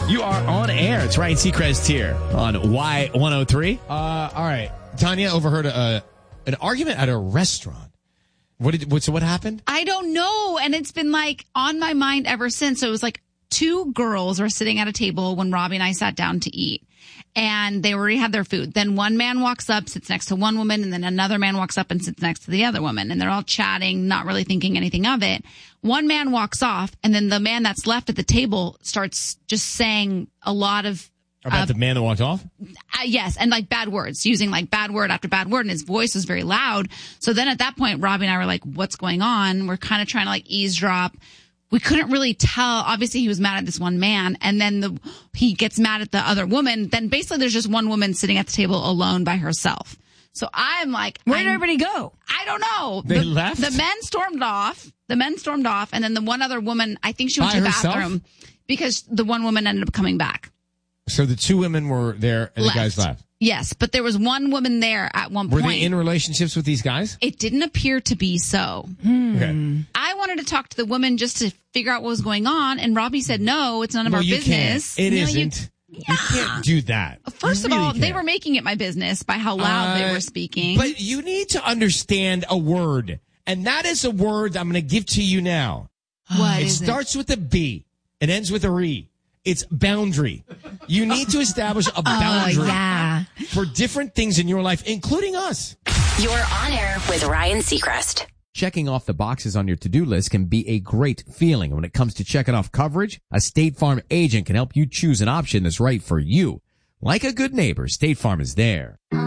You are on air. It's Ryan Seacrest here on Y103. All right. Tanya overheard an argument at a restaurant. So what happened? I don't know. And it's been like on my mind ever since. So it was like two girls were sitting at a table when Robbie and I sat down to eat. And they already had their food. Then one man walks up, sits next to one woman, and then another man walks up and sits next to the other woman. And they're all chatting, not really thinking anything of it. One man walks off, and then the man that's left at the table starts just saying a lot of... About the man that walked off? Yes, and like bad words, using like bad word after bad word, and his voice was very loud. So then at that point, Robbie and I were like, what's going on? We're kind of trying to like eavesdrop. We couldn't really tell. Obviously, he was mad at this one man, and then he gets mad at the other woman. Then basically, there's just one woman sitting at the table alone by herself. So I'm like, where did everybody go? I don't know. They left? The men stormed off. And then the one other woman, I think she went to the bathroom because the one woman ended up coming back. So the two women were there and the guys left? Yes, but there was one woman there at one point. Were they in relationships with these guys? It didn't appear to be so. Okay. I wanted to talk to the woman just to figure out what was going on, and Robbie said, no, it's none of our business. It isn't. You can't do that. First of all, they were making it my business by how loud they were speaking. But you need to understand a word, and that is a word I'm going to give to you now. What It starts with a B and ends with a R. It's boundary. You need to establish a boundary for different things in your life, including us. You're on air with Ryan Seacrest. Checking off the boxes on your to-do list can be a great feeling. When it comes to checking off coverage, a State Farm agent can help you choose an option that's right for you. Like a good neighbor, State Farm is there.